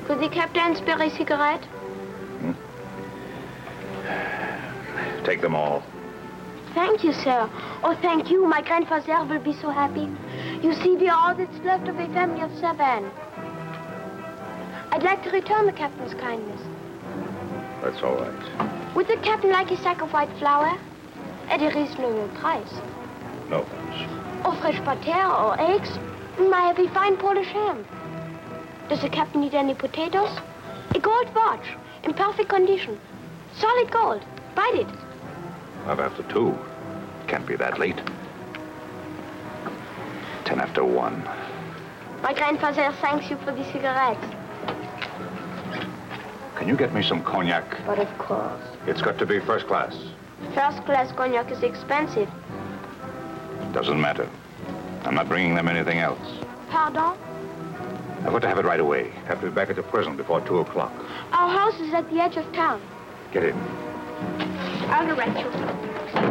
Could the captain spare a cigarette? Take them all. Thank you, sir. Oh, thank you. My grandfather will be so happy. You see, we are all that's left of a family of 7. I'd like to return the captain's kindness. That's all right. Would the captain like a sack of white flour? At a reasonable price. No, thanks. Or fresh butter or eggs? I have a fine Polish ham. Does the captain need any potatoes? A gold watch, in perfect condition. Solid gold. Bite it. Half after 2. Can't be that late. 10 after 1. My grandfather thanks you for the cigarettes. Can you get me some cognac? But of course. It's got to be first class. First class cognac is expensive. Doesn't matter. I'm not bringing them anything else. Pardon? I've got to have it right away. Have to be back at the prison before 2 o'clock. Our house is at the edge of town. Get in. I'll direct you.